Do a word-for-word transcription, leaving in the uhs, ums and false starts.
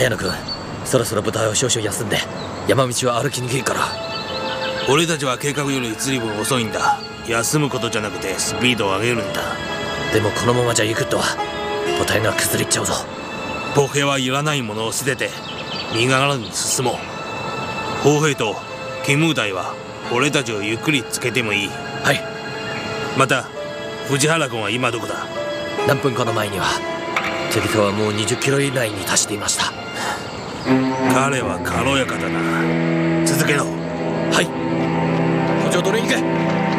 早野君、そろそろ部隊を少々休んで山道は歩きにくいから。 俺たちは計画より随分遅いんだ。休むことじゃなくてスピードを上げるんだ。 でもこのままじゃ行くとは部隊が崩れちゃうぞ。 歩兵はいらないものを捨てて身がらに進もう。砲兵と勤務隊は俺たちをゆっくりつけてもいい。 はい。 また藤原君は今どこだ？ 何分かの前には敵とはもうにじゅっキロ以内に達していました。 彼は軽やかだな。続けろ。 はい。補助取りに行け。